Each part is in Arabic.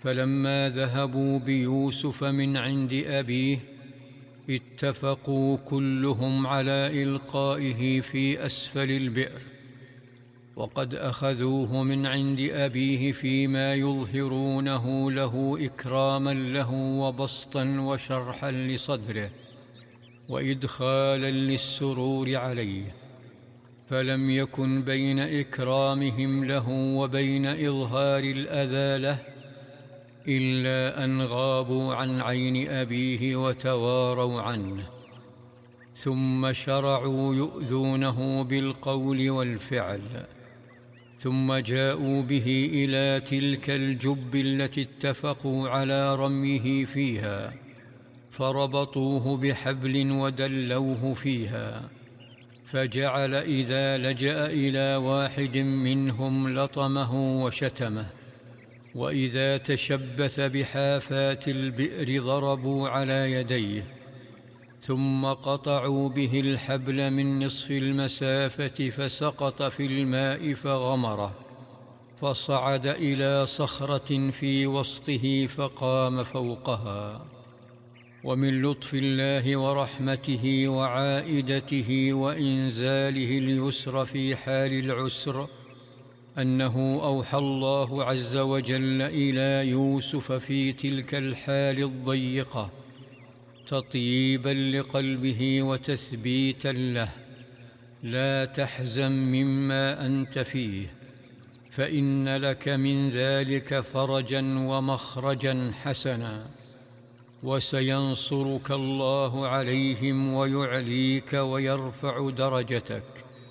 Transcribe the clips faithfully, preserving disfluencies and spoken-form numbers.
فلما ذهبوا بيوسف من عند أبيه اتفقوا كلهم على إلقائه في أسفل البئر، وقد أخذوه من عند أبيه فيما يظهرونه له إكراما له وبسطا وشرحا لصدره وإدخالا للسرور عليه، فلم يكن بين إكرامهم له وبين إظهار الأذى له إلا أن غابوا عن عين أبيه وتواروا عنه، ثم شرعوا يؤذونه بالقول والفعل، ثم جاءوا به إلى تلك الجب التي اتفقوا على رميه فيها، فربطوه بحبل ودلوه فيها، فجعل إذا لجأ إلى واحد منهم لطمه وشتمه، وإذا تشبث بحافات البئر ضربوا على يديه، ثم قطعوا به الحبل من نصف المسافة فسقط في الماء فغمره، فصعد إلى صخرة في وسطه فقام فوقها. ومن لطف الله ورحمته وعائدته وإنزاله اليسر في حال العسر أنه أوحى الله عز وجل إلى يوسف في تلك الحال الضيقة تطييبا لقلبه وتثبيتا له: لا تحزن مما أنت فيه، فإن لك من ذلك فرجا ومخرجا حسنا، وسينصرك الله عليهم ويعليك ويرفع درجتك،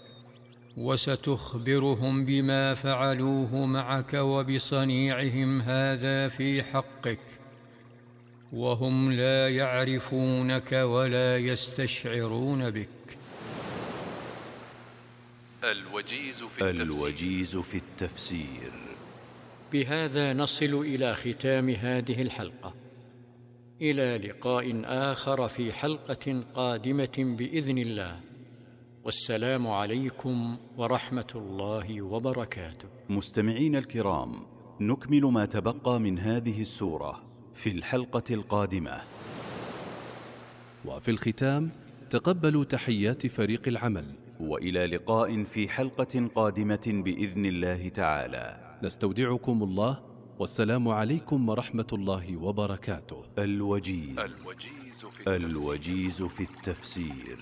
وستخبرهم بما فعلوه معك وبصنيعهم هذا في حقك، وهم لا يعرفونك ولا يستشعرون بك. الوجيز في التفسير, الوجيز في التفسير. بهذا نصل إلى ختام هذه الحلقة، إلى لقاء آخر في حلقة قادمة بإذن الله، والسلام عليكم ورحمة الله وبركاته. مستمعين الكرام، نكمل ما تبقى من هذه السورة في الحلقة القادمة. وفي الختام تقبلوا تحيات فريق العمل، وإلى لقاء في حلقة قادمة بإذن الله تعالى. نستودعكم الله، والسلام عليكم ورحمة الله وبركاته. الوجيز, الوجيز, في, التفسير. الوجيز في التفسير.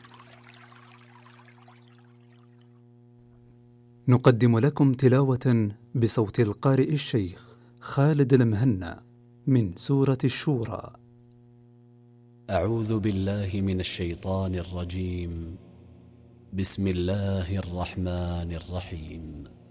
نقدم لكم تلاوة بصوت القارئ الشيخ خالد المهنا من سورة الشورى. أعوذ بالله من الشيطان الرجيم. بسم الله الرحمن الرحيم.